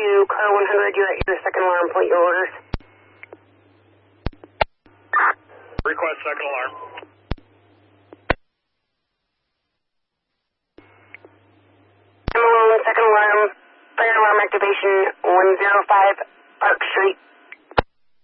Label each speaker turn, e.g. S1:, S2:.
S1: to car 100, you're at your second alarm, point your orders.
S2: Request second alarm.
S1: I'm alone, second alarm, fire alarm activation, 105 Park Street.